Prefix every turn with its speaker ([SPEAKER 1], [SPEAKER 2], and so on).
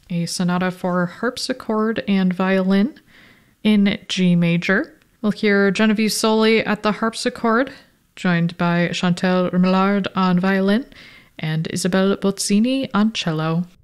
[SPEAKER 1] a sonata for harpsichord and violin in G major. We'll hear Genevieve Soli at the harpsichord, joined by Chantal Remillard on violin and Isabelle Bozzini on cello.